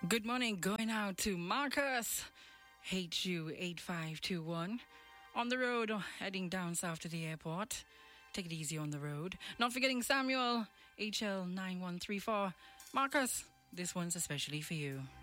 Good morning, going out to Marcus, HU8521. On the road, heading down south to the airport. Take it easy on the road. Not forgetting Samuel, HL9134. Marcus, this one's especially for you.